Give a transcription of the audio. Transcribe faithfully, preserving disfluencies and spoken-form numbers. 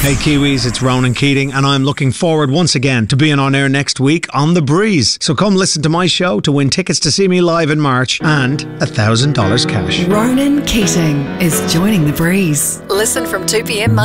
Hey Kiwis, it's Ronan Keating and I'm looking forward once again to being on air next week on The Breeze. So come listen to my show to win tickets to see me live in March and a thousand dollars cash. Ronan Keating is joining The Breeze. Listen from two p.m.